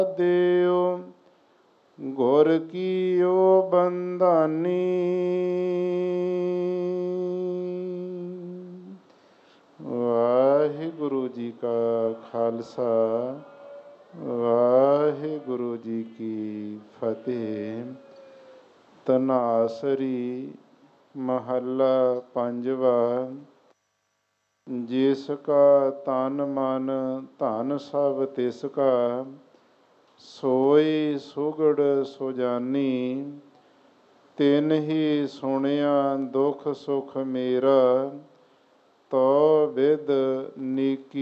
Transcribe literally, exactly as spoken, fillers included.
ਦੇਉ ਗੁਰ ਕੀਓ ਬੰਦਾਨੀ। ਵਾਹਿਗੁਰੂ ਜੀ ਕਾ ਖਾਲਸਾ, ਵਾਹਿਗੁਰੂ ਜੀ ਕੀ ਫਤਿਹ। ਧਨਾਸਰੀ ਮਹੱਲਾ ਪੰਜਵਾ। ਜਿਸ ਕਾ ਤਨ ਮਨ ਧਨ ਸਭ ਤਿਸ ਕਾ, ਸੋਈ ਸੁਗੜ ਸੁਜਾਨੀ। ਤਿਨ ਹੀ ਸੁਣਿਆ ਦੁਖ ਸੁਖ ਮੇਰਾ, ਤੋ ਵਿਦ ਨੀਕੀ